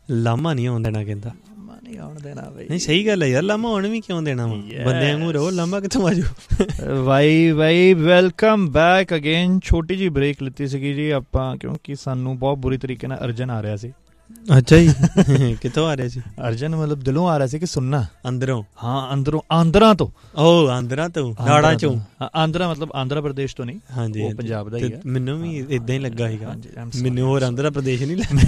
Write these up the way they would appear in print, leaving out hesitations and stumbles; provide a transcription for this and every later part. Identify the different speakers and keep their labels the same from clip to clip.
Speaker 1: ਲਾਮਾ ਨਹੀਂ ਆਉਣ ਦੇਣਾ ਕਹਿੰਦਾ।
Speaker 2: ਨਹੀਂ ਆਉਣ ਦੇਣਾ ਬਈ।
Speaker 1: ਨਹੀਂ ਸਹੀ ਗੱਲ ਹੈ ਯਾਰ, ਲਾਮਾ ਆਉਣ ਵੀ ਕਿਉਂ ਦੇਣਾ ਵਾ, ਬੰਦਿਆਂ ਵਾਂਗੂ ਰਹੋ, ਲਾਮਾ ਕਿੱਥੋਂ ਆਜੂ।
Speaker 2: Y welcome back again. ਛੋਟੀ ਜਿਹੀ ਬ੍ਰੇਕ ਲਿੱਤੀ ਸੀਗੀ ਜੀ ਆਪਾਂ, ਕਿਉਂਕਿ ਸਾਨੂੰ ਬਹੁਤ ਬੁਰੀ ਤਰੀਕੇ ਨਾਲ ਅਰਜਨ ਆ ਰਿਹਾ ਸੀ।
Speaker 1: ਅੱਛਾ ਜੀ, ਕਿੱਥੋਂ ਆ ਰਿਹਾ ਸੀ
Speaker 2: ਅਰਜਨ? ਮਤਲਬ ਦਿਲੋਂ ਆ ਰਿਹਾ ਸੀ ਕਿ ਸੁਣਨਾ? ਅੰਦਰੋਂ? ਹਾਂ ਅੰਦਰੋਂ, ਆਂਧਰਾ ਤੋਂ।
Speaker 1: ਉਹ ਆਂਧਰਾ ਤੋਂ, ਨਾੜਾ ਚੋਂ।
Speaker 2: ਆਂਧਰਾ ਮਤਲਬ ਆਂਧਰਾ ਪ੍ਰਦੇਸ਼ ਤੋਂ ਨਹੀਂ।
Speaker 1: ਹਾਂਜੀ,
Speaker 2: ਉਹ ਪੰਜਾਬ ਦਾ ਹੀ ਹੈ।
Speaker 1: ਮੈਨੂੰ ਵੀ ਏਦਾਂ ਹੀ ਲੱਗਾ ਸੀਗਾ, ਮੈਨੂੰ ਹੋਰ ਆਂਧਰਾ ਪ੍ਰਦੇਸ਼ ਨਹੀਂ ਲੱਗਾ।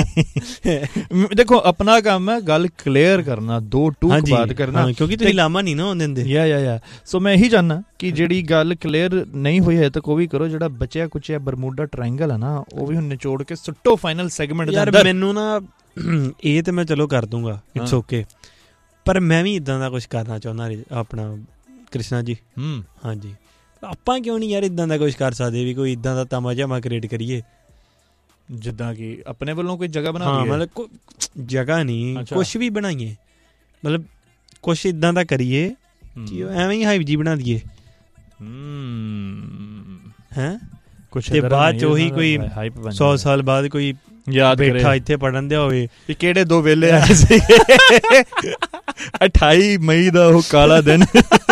Speaker 2: ਦੇਖੋ ਆਪਣਾ ਕੰਮ ਹੈ ਗੱਲ ਕਲੀਅਰ ਕਰਨਾ, ਦੋ ਟੂਕ ਬਾਤ ਕਰਨਾ,
Speaker 1: ਕਿਉਂਕਿ ਤੁਸੀਂ ਲਾਮਾ ਨਹੀਂ ਨਾ ਆਉਣ ਦਿੰਦੇ।
Speaker 2: ਯਾ ਸੋ ਮੈਂ ਇਹੀ ਚਾਹੁੰਦਾ ਕਿ ਜਿਹੜੀ ਗੱਲ ਕਲੀਅਰ ਨਹੀਂ ਹੋਈ ਹੈ ਤੱਕ ਉਹ ਵੀ ਕਰੋ। ਜਿਹੜਾ ਬਚਿਆ ਕੁਚਿਆ ਬਰਮੂਡਾ ਟ੍ਰਾਇੰਗਲ ਹੈ ਨਾ, ਉਹ ਵੀ ਹੁਣ ਨਿਚੋੜ ਕੇ ਸੁੱਟੋ ਫਾਈਨਲ ਸੈਗਮੈਂਟ ਦੇ ਅੰਦਰ। ਮੈਨੂੰ
Speaker 1: ਨਾ ਇਹ ਤੇ ਮੈਂ ਚਲੋ ਕਰ ਦੂੰਗਾ, ਇਟਸ ਓਕੇ, ਪਰ ਮੈਂ ਵੀ ਇੱਦਾਂ ਦਾ ਕੁਛ ਕਰਨਾ ਚਾਹੁੰਦਾ ਆਪਣਾ ਕ੍ਰਿਸ਼ਨਾ ਜੀ। ਹਾਂਜੀ, ਆਪਾਂ ਕਿਉਂ ਨਹੀਂ ਯਾਰ ਇੱਦਾਂ ਦਾ ਕੁਛ ਕਰ ਸਕਦੇ ਵੀ ਕੋਈ ਇੱਦਾਂ ਦਾ ਤਮਾਜਾ ਕ੍ਰੀਏਟ ਕਰੀਏ,
Speaker 2: ਜਿੱਦਾਂ ਕਿ ਆਪਣੇ ਵੱਲੋਂ ਕੋਈ ਜਗ੍ਹਾ ਬਣਾ
Speaker 1: ਲਈਏ। ਮਤਲਬ ਜਗ੍ਹਾ ਨਹੀਂ, ਕੁਛ ਵੀ ਬਣਾਈਏ, ਮਤਲਬ ਕੁਛ ਇੱਦਾਂ ਦਾ ਕਰੀਏ ਕਿ ਐਵੇਂ ਹੀ ਹਾਈਪ ਜੀ ਬਣਾ ਦਈਏ ਹੈਂ, ਕੁਛ ਤੇ ਬਾਅਦ ਚ ਉਹੀ ਕੋਈ 100 ਸਾਲ ਬਾਅਦ ਕੋਈ ਯਾਦ ਬੈਠਾ ਇੱਥੇ ਪੜ੍ਹਨ ਦਿਆ ਹੋਵੇ
Speaker 2: ਕਿ ਕਿਹੜੇ ਦੋ ਵੇਲੇ ਆਏ ਸੀ। 28 ਮਈ ਦਾ ਉਹ ਕਾਲਾ ਦਿਨ,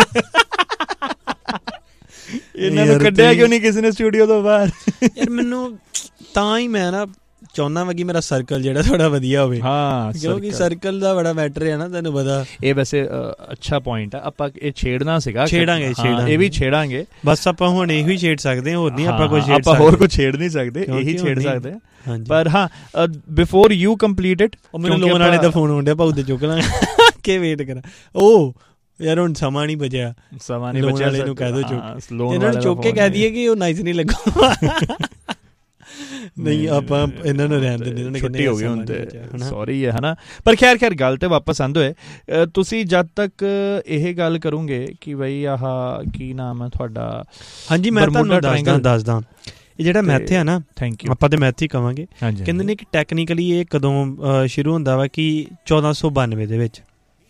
Speaker 2: ਇਹਨਾਂ ਨੂੰ ਕੱਢਿਆ ਕਿਉਂ ਨਹੀਂ ਕਿਸੇ ਨੇ ਸਟੂਡੀਓ ਤੋਂ ਬਾਹਰ?
Speaker 1: ਯਾਰ ਮੈਨੂੰ ਤਾਂ ਹੀ ਮੈਂ ਨਾ ਚਾਹੁੰਦਾ ਵਾ ਕਿ ਮੇਰਾ ਸਰਕਲ ਜਿਹੜਾ ਥੋੜਾ ਵਧੀਆ ਹੋਵੇ।
Speaker 2: ਹਾਂ,
Speaker 1: ਕਿਉਂਕਿ ਸਰਕਲ ਦਾ ਬੜਾ ਮੈਟਰ ਹੈ ਨਾ, ਤੈਨੂੰ ਪਤਾ।
Speaker 2: ਇਹ ਵੈਸੇ ਅੱਛਾ ਪੁਆਇੰਟ ਆ, ਆਪਾਂ ਇਹ ਛੇੜਨਾ ਸੀਗਾ।
Speaker 1: ਛੇੜਾਂਗੇ
Speaker 2: ਇਹ ਵੀ ਛੇੜਾਂਗੇ,
Speaker 1: ਬਸ ਆਪਾਂ ਹੁਣ ਇਹੋ ਹੀ ਛੇੜ ਸਕਦੇ ਹਾਂ, ਹੋਰ ਨਹੀਂ ਆਪਾਂ ਕੁਝ
Speaker 2: ਆਪਾਂ ਹੋਰ ਕੁਝ ਛੇੜ ਨਹੀਂ ਸਕਦੇ, ਇਹੀ ਛੇੜ ਸਕਦੇ ਹਾਂ। ਪਰ ਹਾਂ, ਬਿਫੋਰ ਯੂ ਕੰਪਲੀਟ ਇਟ,
Speaker 1: ਮੈਨੂੰ ਲੋਨ ਵਾਲੇ ਦਾ ਫੋਨ ਆਉਂਦਾ, ਭਾਊ ਤੇ ਚੁੱਕ ਲਾਂਗੇ ਕਿ ਵੇਟ ਕਰਾਂ। ਉਹ ਯਾਰ ਹੁਣ ਸਮਾਂ ਨਹੀਂ ਬਚਿਆ,
Speaker 2: ਸਮਾਂ ਨਹੀਂ ਬਚਿਆ,
Speaker 1: ਵਾਲੇ ਨੂੰ ਕਹਿ ਦੋ ਚੁੱਕ, ਇਹਨਾਂ ਨੂੰ ਚੁੱਕ ਕੇ ਕਹਿ ਦਈਏ ਕਿ ਉਹ ਨਾਈਸ ਨਹੀਂ ਲੱਗਾ। ਨਹੀਂ ਆਪਾਂ ਇਹਨਾਂ ਨੂੰ ਰਹਿਣ ਦਿੰਦੇ, ਇਹਨਾਂ ਨੇ
Speaker 2: ਛੁੱਟੀ ਹੋ ਗਈ ਹੁਣ ਤੇ ਸੌਰੀ ਹੈ ਹਨਾ। ਪਰ ਖੈਰ ਗੱਲ ਤੇ ਵਾਪਸ ਆਉਂਦੇ ਹੋਏ, ਤੁਸੀਂ ਜਦ ਤੱਕ ਇਹ ਗੱਲ ਕਰੋਗੇ ਕਿ ਬਈ ਆਹ ਕੀ ਨਾਮ ਹੈ ਤੁਹਾਡਾ?
Speaker 1: ਹਾਂਜੀ, ਮੈਂ ਤੁਹਾਨੂੰ ਦੱਸਦਾ ਇਹ ਜਿਹੜਾ ਮੈਥ ਹੈ ਨਾ, ਆਪਾਂ ਤੇ ਮੈਥ ਹੀ ਕਵਾਂਗੇ। ਕਹਿੰਦੇ ਨੇ ਕਿ ਟੈਕਨੀਕਲੀ ਇਹ ਕਦੋਂ ਸ਼ੁਰੂ ਹੁੰਦਾ ਵਾ ਕਿ 1492 ਦੇ ਵਿੱਚ,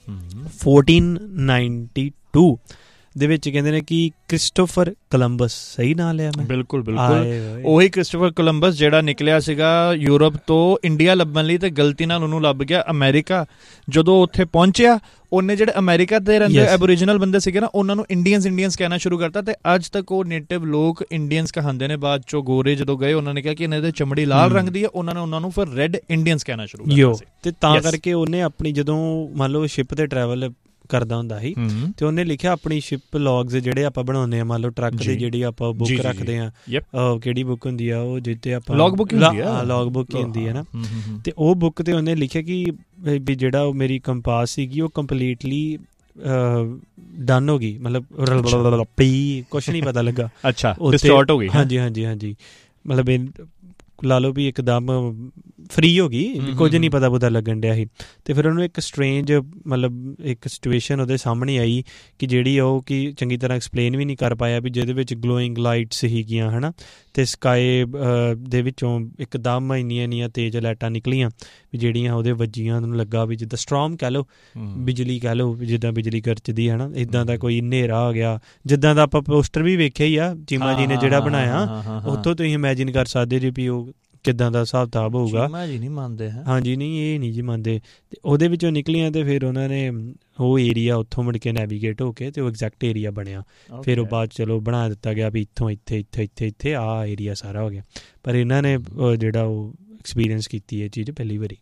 Speaker 1: 1492 ਦੇ ਵਿੱਚ ਕਹਿੰਦੇ ਨੇ ਕਿ ਕ੍ਰਿਸਟੋਫਰ ਕੋਲੰਬਸ, ਸਹੀ ਨਾਂ ਲਿਆ ਮੈਂ?
Speaker 2: ਬਿਲਕੁਲ ਉਹੀ ਕ੍ਰਿਸਟੋਫਰ ਕੋਲੰਬਸ ਜਿਹੜਾ ਨਿਕਲਿਆ ਸੀਗਾ ਯੂਰਪ ਤੋਂ ਇੰਡੀਆ ਲੱਭਣ ਲਈ, ਤੇ ਗਲਤੀ ਨਾਲ ਉਹਨੂੰ ਲੱਭ ਗਿਆ ਅਮਰੀਕਾ। ਜਦੋਂ ਉੱਥੇ ਪਹੁੰਚਿਆ, ਉਹਨੇ ਜਿਹੜੇ ਅਮਰੀਕਾ ਦੇ ਰਹਿੰਦੇ ਐਬੋਰੀਜਨਲ ਬੰਦੇ ਸੀਗੇ ਨਾ, ਉਹਨਾਂ ਨੂੰ ਇੰਡੀਅਨਸ ਕਹਿਣਾ ਸ਼ੁਰੂ ਕਰਤਾ, ਤੇ ਅੱਜ ਤੱਕ ਉਹ ਨੇਟਿਵ ਲੋਕ ਇੰਡੀਅਨਸ ਕਹਾਉਂਦੇ ਨੇ। ਬਾਅਦ ਚੋਂ ਗੋਰੇ ਜਦੋਂ ਗਏ, ਉਹਨਾਂ ਨੇ ਕਿਹਾ ਕਿ ਇਹਨਾਂ ਦੇ ਚਮੜੀ ਲਾਲ ਰੰਗ ਦੀ ਹੈ, ਉਹਨਾਂ ਨੂੰ ਫਿਰ ਰੈੱਡ ਇੰਡੀਅਨਸ ਕਹਿਣਾ ਸ਼ੁਰੂ ਕਰਤਾ ਸੀ।
Speaker 1: ਤੇ ਤਾਂ ਕਰਕੇ ਉਹਨੇ ਆਪਣੀ, ਜਦੋਂ ਮੰਨ ਲਓ ਸ਼ਿਪ ਤੇ ਟਰੈਵਲ ਕਰਦਾ ਹੁੰਦਾ ਸੀ, ਤੇ ਉਹਨੇ ਲਿਖਿਆ ਆਪਣੀ ਸ਼ਿਪ ਲੌਗਸ ਜਿਹੜੇ ਆਪਾਂ ਬਣਾਉਂਦੇ ਆ, ਮੰਨ ਲਓ ਟਰੱਕ ਦੀ ਜਿਹੜੀ ਆਪਾਂ ਬੁੱਕ ਰੱਖਦੇ ਆ, ਕਿਹੜੀ ਬੁੱਕ ਹੁੰਦੀ ਆ ਉਹ, ਜਿੱਤੇ ਆਪਾਂ ਲੌਗ ਬੁੱਕ ਹੀ ਹੁੰਦੀ ਹੈ ਨਾ, ਤੇ ਉਹ ਬੁੱਕ ਤੇ ਉਹਨੇ ਲਿਖਿਆ ਕਿ ਵੀ ਜਿਹੜਾ ਉਹ ਮੇਰੀ ਕੰਪਾਸ ਸੀਗੀ ਉਹ ਕੰਪਲੀਟਲੀ ਡਨ ਹੋ ਗਈ, ਮਤਲਬ ਕੁਛ ਨਹੀਂ ਪਤਾ ਲੱਗਾ।
Speaker 2: ਅੱਛਾ, ਡਿਸਟੋਰਟ ਹੋ ਗਈ।
Speaker 1: ਹਾਂਜੀ, ਮਤਲਬ ਲਾ ਲਓ ਵੀ ਇੱਕਦਮ ਫਰੀ ਹੋ ਗਈ, ਕੁਝ ਨਹੀਂ ਪਤਾ ਪੁਤਾ ਲੱਗਣ ਡਿਆ ਸੀ। ਤੇ ਫਿਰ ਉਹਨੂੰ ਇੱਕ ਸਟਰੇਂਜ, ਮਤਲਬ ਇੱਕ ਸਿਚੁਏਸ਼ਨ ਉਹਦੇ ਸਾਹਮਣੇ ਆਈ ਕਿ ਜਿਹੜੀ ਉਹ ਕਿ ਚੰਗੀ ਤਰ੍ਹਾਂ ਐਕਸਪਲੇਨ ਵੀ ਨਹੀਂ ਕਰ ਪਾਇਆ, ਵੀ ਜਿਹਦੇ ਵਿੱਚ ਗਲੋਇੰਗ ਲਾਈਟਸ ਸੀਗੀਆਂ ਹੈ ਨਾ, ਤੇ ਸਕਾਈ ਦੇ ਵਿੱਚੋਂ ਇੱਕਦਮ ਇੰਨੀਆਂ ਤੇਜ਼ ਲਾਈਟਾਂ ਨਿਕਲੀਆਂ ਵੀ ਜਿਹੜੀਆਂ ਉਹਦੇ ਵੱਜੀਆਂ, ਉਹਨੂੰ ਲੱਗਾ ਵੀ ਜਿੱਦਾਂ ਸਟਰੋਮ ਕਹਿ ਲਓ, ਬਿਜਲੀ ਕਹਿ ਲਓ, ਜਿੱਦਾਂ ਬਿਜਲੀ ਗਰਜਦੀ ਹੈ ਨਾ, ਇੱਦਾਂ ਦਾ ਕੋਈ ਹਨੇਰਾ ਆ ਗਿਆ, ਜਿੱਦਾਂ ਦਾ ਆਪਾਂ ਪੋਸਟਰ ਵੀ ਵੇਖਿਆ ਹੀ ਆ ਚੀਮਾ ਜੀ ਨੇ ਜਿਹੜਾ ਬਣਾਇਆ, ਉੱਥੋਂ ਤੁਸੀਂ ਇਮੈਜਿਨ ਕਰ ਸਕਦੇ ਜੀ ਵੀ ਉਹ ਕਿੱਦਾਂ ਦਾ ਹਿਸਾਬ ਕਿਤਾਬ ਹੋਊਗਾ।
Speaker 2: ਨਹੀਂ ਮੰਨਦੇ,
Speaker 1: ਹਾਂਜੀ, ਨਹੀਂ ਇਹ ਨਹੀਂ ਜੀ ਮੰਨਦੇ। ਤੇ ਉਹਦੇ ਵਿੱਚੋਂ ਨਿਕਲੀਆਂ, ਤੇ ਫਿਰ ਉਹਨਾਂ ਨੇ ਉਹ ਏਰੀਆ ਉੱਥੋਂ ਮੁੜ ਕੇ ਨੈਵੀਗੇਟ ਹੋ ਕੇ ਤੇ ਉਹ ਐਗਜ਼ੈਕਟ ਏਰੀਆ ਬਣਿਆ। ਫਿਰ ਉਹ ਬਾਅਦ ਚਲੋ ਬਣਾ ਦਿੱਤਾ ਗਿਆ ਵੀ ਇੱਥੋਂ ਇੱਥੇ ਆਹ ਏਰੀਆ ਸਾਰਾ ਹੋ ਗਿਆ। ਪਰ ਇਹਨਾਂ ਨੇ ਜਿਹੜਾ ਉਹ ਐਕਸਪੀਰੀਅੰਸ ਕੀਤੀ ਇਹ ਚੀਜ਼ ਪਹਿਲੀ ਵਾਰੀ,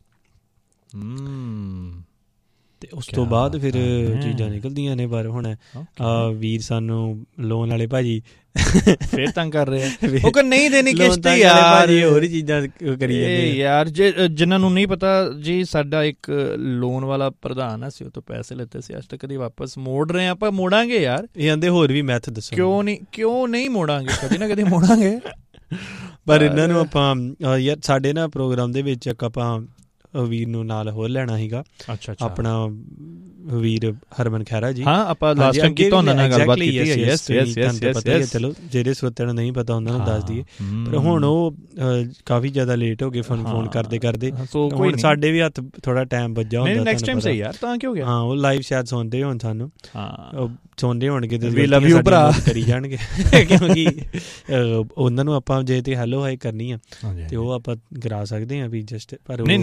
Speaker 1: ਤੇ ਉਸ ਤੋਂ ਬਾਅਦ ਫਿਰ ਚੀਜ਼ਾਂ ਨਿਕਲਦੀਆਂ ਨੇ। ਪਰ ਹੁਣ ਵੀਰ ਸਾਨੂੰ ਲੋਨ ਵਾਲੇ ਭਾਜੀ
Speaker 2: ਫੇਰ ਤੰਗ ਕਰ ਰਹੇ ਆ, ਉਹ ਕਹਿੰਦੇ ਨਹੀਂ ਦੇਣੀ ਕਿਸ਼ਤ ਯਾਰ,
Speaker 1: ਹੋਰ ਹੀ ਚੀਜ਼ਾਂ ਕਰੀ ਜਾਂਦੇ
Speaker 2: ਯਾਰ। ਜਿਨ੍ਹਾਂ ਨੂੰ ਨਹੀਂ ਪਤਾ ਜੀ, ਸਾਡਾ ਇੱਕ ਲੋਨ ਵਾਲਾ ਪ੍ਰਧਾਨ ਆ, ਅਸੀਂ ਉਹ ਤੋਂ ਪੈਸੇ ਲਿੱਤੇ ਸੀ, ਅੱਜ ਤੱਕ ਕਦੀ ਵਾਪਸ ਮੋੜ ਰਹੇ ਆਪਾਂ, ਮੋੜਾਂਗੇ ਯਾਰ।
Speaker 1: ਇਹ ਆਂਦੇ ਹੋਰ ਵੀ ਮੈਥ ਦੱਸੋ,
Speaker 2: ਕਿਉਂ ਨਹੀਂ ਮੋੜਾਂਗੇ, ਕਦੀ ਨਾ ਕਦੀ ਮੋੜਾਂਗੇ।
Speaker 1: ਪਰ ਇਹਨਾਂ ਨੂੰ ਆਪਾਂ ਯਾਰ ਸਾਡੇ ਨਾ ਪ੍ਰੋਗਰਾਮ ਦੇ ਵਿੱਚ ਇੱਕ ਆਪਾਂ ਵੀਰ ਨੂੰ ਨਾਲ ਹੋਰ ਲੈਣਾ ਸੀਗਾ, ਆਪਣਾ ਵੀਰ ਹਰਮਨ ਖਹਿਰਾ ਜੀ।
Speaker 2: ਹਾਂ, ਆਪਾਂ ਲਾਸਟ ਟਾਈਮ ਕੀਤਾ ਉਹਨਾਂ ਨਾਲ ਗੱਲਬਾਤ ਕੀਤੀ ਹੈ।
Speaker 1: ਯੈਸ, ਚਲੋ ਜਿਹੜੇ ਸਰੋਤਿਆਂ ਨੂੰ ਨਹੀਂ ਪਤਾ ਉਹਨਾਂ ਨੂੰ ਦੱਸ ਦਈਏ। ਪਰ ਹੁਣ ਉਹ ਕਾਫੀ ਜ਼ਿਆਦਾ ਲੇਟ ਹੋ ਗਏ ਫੋਨ ਕਰਦੇ, ਹੁਣ ਸਾਡੇ ਵੀ ਹੱਥ ਥੋੜਾ ਟਾਈਮ ਵੱਜਾ ਹੁੰਦਾ।
Speaker 2: ਨੈਕਸਟ ਟਾਈਮ ਸਹੀ ਯਾਰ, ਤਾਂ ਕੀ ਹੋ ਗਿਆ?
Speaker 1: ਹਾਂ, ਉਹ ਲਾਈਵ ਸ਼ਾਇਦ ਸੁਣਦੇ ਹੋਣ ਸਾਨੂੰ, ਸੁਣਦੇ ਹੋਣਗੇ ਤੇ
Speaker 2: ਵੀ ਲਵ ਯੂ ਭਰਾ
Speaker 1: ਕਰੀ ਜਾਣਗੇ, ਕਿਉਂਕਿ ਉਹਨਾਂ ਨੂੰ ਆਪਾਂ ਜੇ ਤੇ ਹੈਲੋ ਹਾਈ ਕਰਨੀ ਆ ਤੇ ਉਹ ਆਪਾਂ ਕਰਾ ਸਕਦੇ ਹਾਂ ਵੀ ਜਸਟ। ਪਰ
Speaker 2: ਨਹੀਂ ਉਹਨਾਂ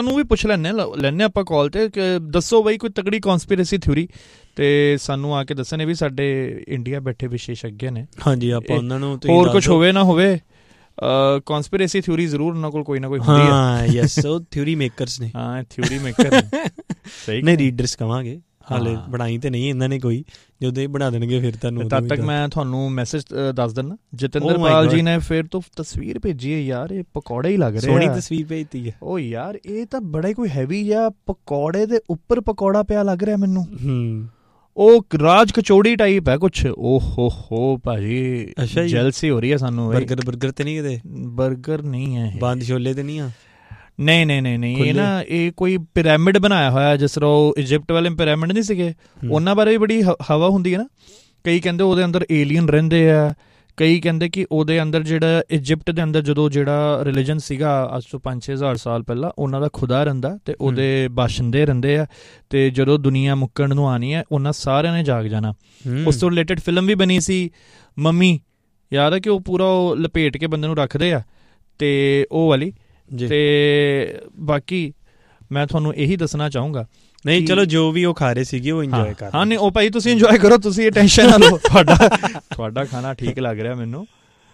Speaker 2: ਨੂੰ ਵੀ ਪੁੱਛ ਲੈਣੇ ਆਪਾਂ ਕਾਲ ਤੇ, ਦੱਸੋ ਬਈ ਕੋਈ ਤਕੜੀ ਕਨਸਪੀਰੇਸੀ ਥਿਊਰੀ, ਤੇ ਸਾਨੂੰ ਆ ਕੇ ਦੱਸਣੇ ਵੀ ਸਾਡੇ ਇੰਡੀਆ ਬੈਠੇ ਵਿਸ਼ੇਸ਼ੱਗ ਨੇ।
Speaker 1: ਹਾਂਜੀ, ਆਪਾਂ ਉਹਨਾਂ ਨੂੰ
Speaker 2: ਹੋਰ ਕੁਝ ਹੋਵੇ ਨਾ ਹੋਵੇ, ਕਨਸਪੀਰੇਸੀ ਥਿਊਰੀ ਜ਼ਰੂਰ ਉਹਨਾਂ ਕੋਲ ਕੋਈ ਨਾ ਕੋਈ ਹੁੰਦੀ ਹੈ।
Speaker 1: ਹਾਂ ਯੈਸ, ਉਹ ਥਿਊਰੀ ਮੇਕਰਸ ਨੇ।
Speaker 2: ਹਾਂ ਥਿਊਰੀ ਮੇਕਰ ਸਹੀ
Speaker 1: ਨਹੀਂ, ਰੀਡਰਸ ਕਵਾਂਗੇ, ਹਾਲੇ ਬਣਾਈ ਤੇ ਨਹੀਂ ਇਹਨਾਂ ਨੇ ਕੋਈ, ਜਦੋਂ ਇਹ ਬਣਾ ਦੇਣਗੇ ਫਿਰ ਤੁਹਾਨੂੰ।
Speaker 2: ਤਦ ਤੱਕ ਮੈਂ ਤੁਹਾਨੂੰ ਮੈਸੇਜ ਦੱਸ ਦਿੰਦਾ, ਜਤਿੰਦਰਪਾਲ ਜੀ ਨੇ ਫਿਰ ਤੋਂ ਤਸਵੀਰ ਭੇਜੀ ਹੈ ਯਾਰ, ਇਹ ਪਕੌੜੇ ਹੀ ਲੱਗ ਰਹੇ,
Speaker 1: ਸੋਹਣੀ ਤਸਵੀਰ ਭੇਜਤੀ ਹੈ।
Speaker 2: ਉਹ ਯਾਰ ਇਹ ਤਾਂ ਬੜਾ ਹੀ ਕੋਈ ਹੈਵੀ ਜਿਹਾ ਪਕੌੜੇ ਦੇ ਉੱਪਰ ਪਕੌੜਾ ਪਿਆ ਲੱਗ ਰਿਹਾ ਮੈਨੂੰ। ਉਹ ਰਾਜ ਕਚੌੜੀ ਟਾਈਪ ਹੈ ਕੁਛ। ਓਹ ਭਾਜੀ, ਜੈਲਸੀ ਹੋ ਰਹੀ ਹੈ ਸਾਨੂੰ।
Speaker 1: ਬਰਗਰ ਤੇ ਨਹੀਂ ਕਿਤੇ?
Speaker 2: ਬਰਗਰ ਨਹੀਂ ਹੈ,
Speaker 1: ਬੰਦ ਛੋਲੇ ਤੇ ਨਹੀਂ ਆ?
Speaker 2: ਨਹੀਂ, ਇਹ ਨਾ ਇਹ ਕੋਈ ਪਿਰਾਮਿਡ ਬਣਾਇਆ ਹੋਇਆ, ਜਿਸ ਤਰ੍ਹਾਂ ਉਹ ਇਜਿਪਟ ਵਾਲੇ ਪਿਰਾਮਿਡ ਨਹੀਂ ਸੀਗੇ, ਉਹਨਾਂ ਬਾਰੇ ਵੀ ਬੜੀ ਹਵਾ ਹੁੰਦੀ ਹੈ ਨਾ। ਕਈ ਕਹਿੰਦੇ ਉਹਦੇ ਅੰਦਰ ਏਲੀਅਨ ਰਹਿੰਦੇ ਆ, ਕਈ ਕਹਿੰਦੇ ਕਿ ਉਹਦੇ ਅੰਦਰ ਜਿਹੜਾ ਇਜਿਪਟ ਦੇ ਅੰਦਰ ਜਦੋਂ ਜਿਹੜਾ ਰਿਲੀਜਨ ਸੀਗਾ ਅੱਜ ਤੋਂ 5-6 ਹਜ਼ਾਰ ਸਾਲ ਪਹਿਲਾਂ, ਉਹਨਾਂ ਦਾ ਖੁਦਾ ਰਹਿੰਦਾ ਤੇ ਉਹਦੇ ਬਾਸ਼ਿੰਦੇ ਰਹਿੰਦੇ ਆ, ਤੇ ਜਦੋਂ ਦੁਨੀਆ ਮੁੱਕਣ ਨੂੰ ਆਉਣੀ ਹੈ ਉਹਨਾਂ ਸਾਰਿਆਂ ਨੇ ਜਾਗ ਜਾਣਾ। ਉਸ ਤੋਂ ਰਿਲੇਟਡ ਫਿਲਮ ਵੀ ਬਣੀ ਸੀ ਮੰਮੀ, ਯਾਦ ਹੈ ਕਿ ਉਹ ਪੂਰਾ ਉਹ ਲਪੇਟ ਕੇ ਬੰਦੇ ਨੂੰ ਰੱਖਦੇ ਆ, ਤੇ ਉਹ ਵਾਲੀ। ਤੇ ਬਾਕੀ ਮੈਂ ਤੁਹਾਨੂੰ ਇਹੀ ਦੱਸਣਾ ਚਾਹੂੰਗਾ, ਨਹੀਂ ਚਲੋ ਜੋ ਵੀ ਉਹ ਖਾ ਰਹੇ ਸੀਗੇ ਉਹ ਇੰਜੋਏ ਕਰ। ਹਾਂ ਨਹੀਂ ਉਹ ਭਾਈ ਤੁਸੀਂ ਇੰਜੋਏ ਕਰੋ, ਤੁਸੀਂ ਇਹ ਟੈਨਸ਼ਨ ਨਾ ਲਓ, ਤੁਹਾਡਾ ਖਾਣਾ ਠੀਕ ਲੱਗ ਰਿਹਾ ਮੈਨੂੰ।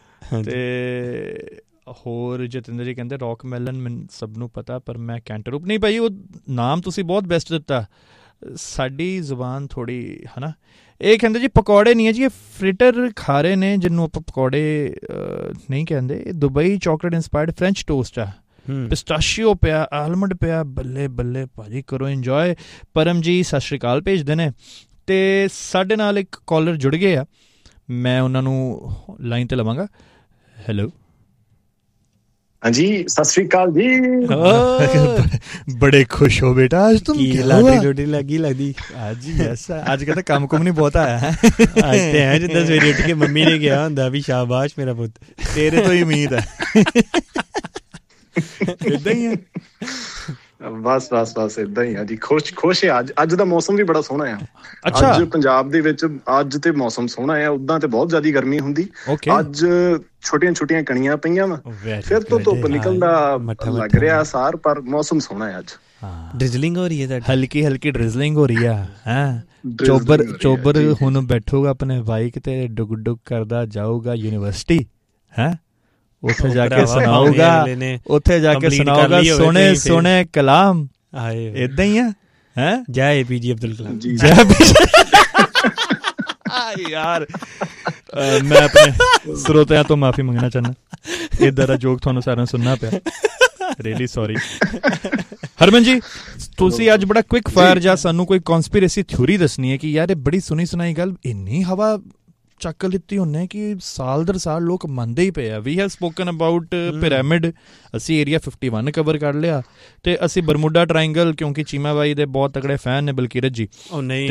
Speaker 2: ਤੇ ਹੋਰ ਜਤਿੰਦਰ ਜੀ ਕਹਿੰਦੇ ਰੌਕ ਮੈਲਨ ਮੈਨੂੰ ਸਭ ਨੂੰ ਪਤਾ, ਪਰ ਮੈਂ ਕੈਂਟਰੂਪ ਨਹੀਂ। ਭਾਈ ਉਹ ਨਾਮ ਤੁਸੀਂ ਬਹੁਤ ਬੈਸਟ ਦਿੱਤਾ, ਸਾਡੀ ਜ਼ੁਬਾਨ ਥੋੜ੍ਹੀ ਹੈ ਨਾ। ਇਹ ਕਹਿੰਦੇ ਜੀ ਪਕੌੜੇ ਨਹੀਂ ਹੈ ਜੀ, ਇਹ ਫਰਿਟਰ ਖਾ ਰਹੇ ਨੇ, ਜਿਹਨੂੰ ਆਪਾਂ ਪਕੌੜੇ ਨਹੀਂ ਕਹਿੰਦੇ। Dubai chocolate inspired French toast ਆ, ਪਿਸਟਾਸ਼ੀਓ ਪਿਆ, ਆਲਮੰਡ ਪਿਆ, ਬੱਲੇ ਬੱਲੇ ਭਾਜੀ ਕਰੋ ਇੰਜੋਏ। ਪਰਮ ਜੀ ਸਤਿ ਸ਼੍ਰੀ ਅਕਾਲ ਭੇਜਦੇ ਨੇ, ਤੇ ਸਾਡੇ ਨਾਲ ਇੱਕ ਕਾਲਰ ਜੁੜ ਗਏ ਆ, ਮੈਂ ਉਹਨਾਂ ਨੂੰ ਲਾਈਨ ਤੇ ਲਵਾਂਗਾ। ਹੈਲੋ,
Speaker 3: ਹਾਂਜੀ ਸਤਿ ਸ਼੍ਰੀ ਅਕਾਲ ਜੀ।
Speaker 2: ਬੜੇ ਖੁਸ਼ ਹੋ ਬੇਟਾ, ਅੱਜ ਤੁਮ
Speaker 1: ਲਾਟਰੀ ਲੱਗੀ ਲੱਗਦੀ
Speaker 2: ਅੱਜ? ਯੈਸ, ਅੱਜ ਕਹਿੰਦਾ ਕੰਮ ਕੁਮ ਨਹੀਂ ਬਹੁਤ ਆਇਆ ਹੈ।
Speaker 1: ਅੱਜ ਤੇ ਹੈ ਜਿੱਦਾਂ ਸਵੇਰੇ ਉੱਠ ਕੇ ਮੰਮੀ ਨੇ ਕਿਹਾ ਹੁੰਦਾ ਵੀ ਸ਼ਾਬਾਸ਼ ਮੇਰਾ ਪੁੱਤ,
Speaker 2: ਤੇਰੇ ਤੋਂ ਹੀ ਉਮੀਦ ਹੈ। ਏਦਾਂ ਹੀ ਹੈ
Speaker 3: ਬਸ ਏਦਾਂ ਹੀ ਆ ਜੀ। ਖੁਸ਼ ਹੈ। ਅੱਜ ਦਾ ਮੌਸਮ ਵੀ ਬੜਾ ਸੋਹਣਾ ਆ।
Speaker 2: ਅੱਛਾ,
Speaker 3: ਅੱਜ ਪੰਜਾਬ ਦੇ ਵਿੱਚ ਅੱਜ ਤੇ ਮੌਸਮ ਸੋਹਣਾ ਆ, ਉਦਾਂ ਤੇ ਬਹੁਤ ਜ਼ਿਆਦਾ ਗਰਮੀ ਹੁੰਦੀ। ਅੱਜ ਛੋਟੀਆਂ ਕਣੀਆਂ ਪਈਆਂ ਵਾ, ਫਿਰ ਤੋਂ ਧੁੱਪ ਨਿਕਲਦਾ ਲੱਗ ਰਿਹਾ ਸਾਰ, ਪਰ ਮੌਸਮ ਸੋਹਣਾ ਹੈ ਅੱਜ।
Speaker 1: ਡ੍ਰਿਜ਼ਲਿੰਗ ਹੋ ਰਹੀ ਹੈ,
Speaker 2: ਹਲਕੀ ਡ੍ਰਿਜ਼ਲਿੰਗ ਹੋ ਰਹੀ ਆ। ਚੋਬਰ ਹੁਣ ਬੈਠੂਗਾ ਆਪਣੇ ਬਾਈਕ ਤੇ, ਡੁਗ ਕਰਦਾ ਜਾਊਗਾ ਯੂਨੀਵਰਸਿਟੀ। ਉੱਥੇ ਜਾ ਕੇ ਸੁਣਾਊਗਾ ਸੋਹਣੇ ਕਲਾਮ। ਏਦਾਂ ਹੀ ਆ।
Speaker 1: ਜੈ APJ ਅਬਦੁਲ ਕਲਾਮ।
Speaker 2: ਯਾਰ ਮੈਂ ਆਪਣੇ ਸਰੋਤਿਆਂ ਤੋਂ ਮਾਫੀ ਮੰਗਣਾ ਚਾਹੁੰਦਾ, ਏਦਾਂ ਦਾ ਜੋਕ ਤੁਹਾਨੂੰ ਸਾਰਿਆਂ ਨੂੰ ਸੁਣਨਾ ਪਿਆ, ਰੀਅਲੀ ਸੌਰੀ। ਹਰਮਨ ਜੀ ਤੁਸੀਂ ਅੱਜ ਬੜਾ ਕੁਇਕ ਫਾਇਰ ਜਾਂ ਸਾਨੂੰ ਕੋਈ ਕਨਸਪੀਰੇਸੀ ਥਿਊਰੀ ਦੱਸਣੀ ਹੈ ਕਿ ਯਾਰ ਇਹ ਬੜੀ ਸੁਣੀ ਸੁਣਾਈ ਗੱਲ ਇੰਨੀ ਹਵਾ ਚੱਕ ਲਿੱਤੀ ਉਹਨੇ ਕਿ ਸਾਲ ਦਰ ਸਾਲ ਲੋਕ ਮੰਨਦੇ ਹੀ ਪਏ ਆ। We have spoken about pyramid, ਅਸੀਂ ਏਰੀਆ 51 ਕਵਰ ਕਰ ਲਿਆ, ਤੇ ਅਸੀਂ ਬਰਮੂਡਾ ਟ੍ਰਾਇੰਗਲ, ਕਿਉਂਕਿ ਚੀਮਾ ਬਾਈ ਦੇ ਬਹੁਤ ਤਗੜੇ ਫੈਨ ਨੇ ਬਲਕੀਰਤ ਜੀ।
Speaker 1: ਨਹੀਂ